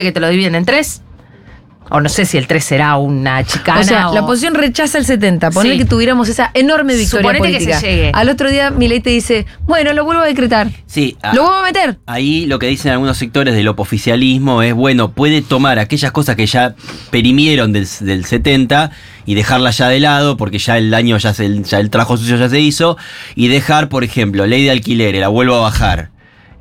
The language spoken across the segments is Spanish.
que te lo dividen en 3. O no sé si el 3 será una chicana. O sea, la oposición rechaza el 70. Poner que tuviéramos esa enorme victoria política. Que se llegue. Al otro día Milei te dice, bueno, lo vuelvo a decretar. Sí. Lo vuelvo a meter. Ahí lo que dicen algunos sectores del oficialismo es, bueno, puede tomar aquellas cosas que ya perimieron del 70 y dejarlas ya de lado, porque ya el daño, ya el trabajo sucio ya se hizo, y dejar, por ejemplo, ley de alquileres, la vuelvo a bajar.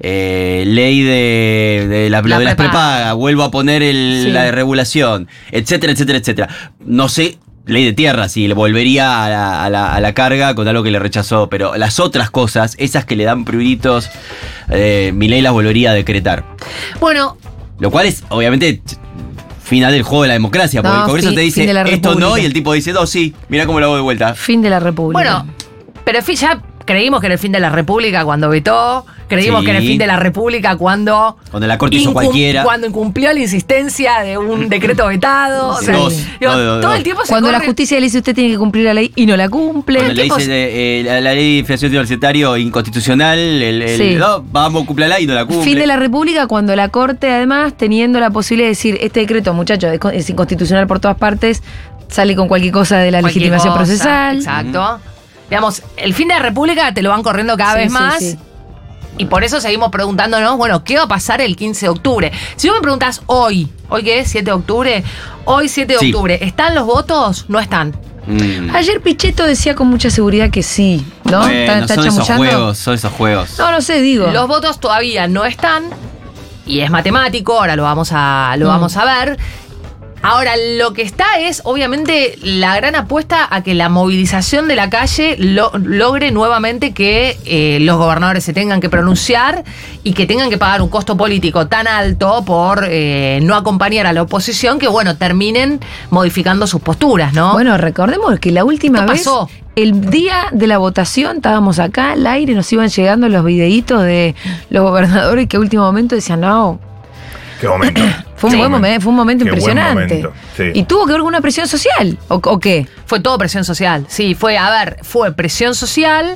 Ley de las prepagas, vuelvo a poner la de regulación, etcétera, etcétera, etcétera. No sé, ley de tierra, si le volvería a la carga con algo que le rechazó, pero las otras cosas, esas que le dan pruritos, Milei las volvería a decretar. Bueno. Lo cual es, obviamente, final del juego de la democracia, porque el Congreso te dice esto no, y el tipo dice, no, sí, mirá cómo lo hago de vuelta. Fin de la República. Bueno, pero ya creímos que era el fin de la República cuando vetó. Creímos que era el fin de la República cuando la Corte hizo cualquiera. Cuando incumplió la insistencia de un decreto vetado. Sí. O sea, todo el tiempo se cuando la justicia le dice usted tiene que cumplir la ley y no la cumple. Cuando le dice la ley de financiación universitario inconstitucional, no, vamos a cumplirla y no la cumple. Fin de la República cuando la Corte, además, teniendo la posibilidad de decir este decreto, muchachos, es inconstitucional por todas partes, sale con cualquier cosa de la legitimación procesal. Exacto. Digamos, el fin de la República te lo van corriendo cada vez más. Sí. Y por eso seguimos preguntándonos, bueno, ¿qué va a pasar el 15 de octubre? Si vos me preguntás ¿hoy qué es? ¿7 de octubre? Hoy 7 de octubre. ¿Están los votos? No están. Ayer Pichetto decía con mucha seguridad que sí, ¿no? Bueno, está son esos juegos. No sé, digo. Los votos todavía no están. Y es matemático, ahora lo vamos a ver. Ahora, lo que está es, obviamente, la gran apuesta a que la movilización de la calle logre nuevamente que los gobernadores se tengan que pronunciar y que tengan que pagar un costo político tan alto por no acompañar a la oposición que, bueno, terminen modificando sus posturas, ¿no? Bueno, recordemos que la última vez, el día de la votación, estábamos acá al aire, nos iban llegando los videitos de los gobernadores que a último momento decían, no. Qué momento. Fue un momento impresionante. Momento, sí. ¿Y tuvo que ver con una presión social? ¿O qué? Fue todo presión social. Sí, fue presión social.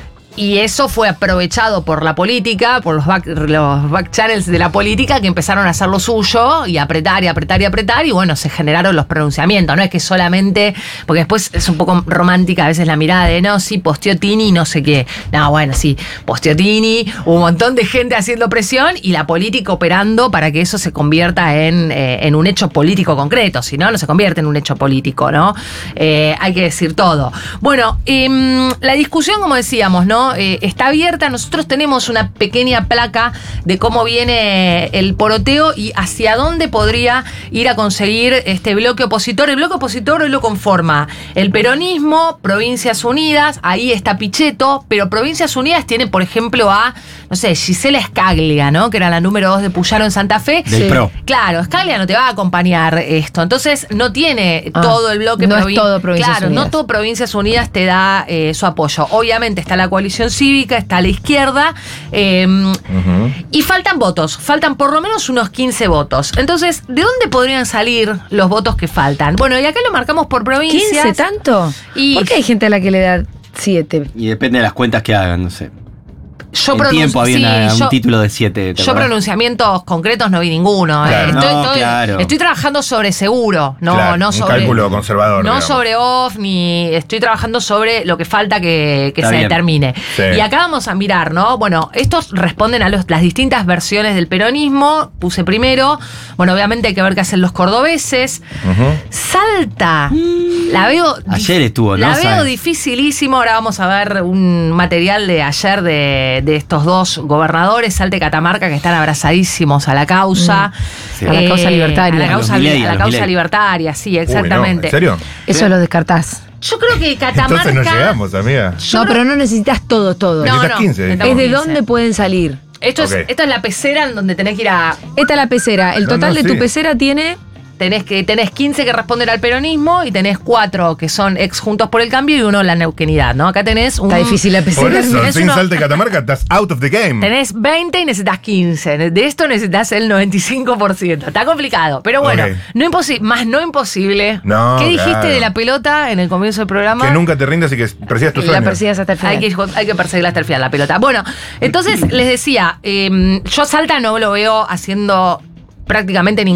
Y eso fue aprovechado por la política, por los back channels de la política que empezaron a hacer lo suyo y apretar y apretar y apretar y bueno, se generaron los pronunciamientos. No es que solamente, porque después es un poco romántica a veces la mirada de no, sí, posteó Tini, no sé qué. No, bueno, sí, posteó Tini, hubo un montón de gente haciendo presión y la política operando para que eso se convierta en un hecho político concreto. Si no, no se convierte en un hecho político, ¿no? Hay que decir todo. Bueno, la discusión, como decíamos, ¿no? Está abierta. Nosotros tenemos una pequeña placa de cómo viene el poroteo y hacia dónde podría ir a conseguir este bloque opositor. El bloque opositor hoy lo conforma el peronismo, Provincias Unidas, ahí está Pichetto, pero Provincias Unidas tiene, por ejemplo, a, no sé, Gisela Scaglia, ¿no? Que era la número 2 de Puyaro en Santa Fe. Del PRO. Claro, Scaglia no te va a acompañar esto. Entonces, no tiene todo el bloque. No es todo Provincias Unidas. No todo Provincias Unidas te da su apoyo. Obviamente está la coalición cívica, está a la izquierda, y faltan votos, faltan por lo menos unos 15 votos. Entonces, ¿de dónde podrían salir los votos que faltan? Bueno, y acá lo marcamos por provincias. ¿15 tanto? ¿Por qué hay gente a la que le da 7? Y depende de las cuentas que hagan, no sé. En tiempo había un título de 7. Yo pronunciamientos concretos no vi ninguno. Claro. Estoy trabajando sobre seguro, no sobre un cálculo conservador. No sobre off, ni estoy trabajando sobre lo que falta que se determine. Sí. Y acá vamos a mirar, ¿no? Bueno, estos responden a las distintas versiones del peronismo. Puse primero. Bueno, obviamente hay que ver qué hacen los cordobeses. Salta. La veo. Ayer estuvo, ¿no? La veo dificilísimo. Ahora vamos a ver un material de ayer de estos dos gobernadores, Salta y Catamarca, que están abrazadísimos a la causa. Sí. A la causa libertaria. A la causa libertaria, sí, exactamente. No, ¿en serio? Eso lo descartás. Yo creo que Catamarca. Entonces no llegamos, amiga. Pero no necesitas todo. Necesitas 15. Es de dónde pueden salir. Esta es la pecera en donde tenés que ir a. Esta es la pecera. El total de tu pecera tiene. Tenés 15 que responden al peronismo y tenés 4 que son ex Juntos por el Cambio y 1 la neuquinidad, ¿no? Acá tenés un... Está difícil la pecera. Por eso, sin Salta y Catamarca, estás out of the game. Tenés 20 y necesitas 15. De esto necesitas el 95%. Está complicado. Pero bueno, no imposible. No, ¿Qué dijiste de la pelota en el comienzo del programa? Que nunca te rindas y que persigas tus sueños. La persigas hasta el final. Hay que perseguirla hasta el final, la pelota. Bueno, entonces les decía, yo a Salta no lo veo haciendo prácticamente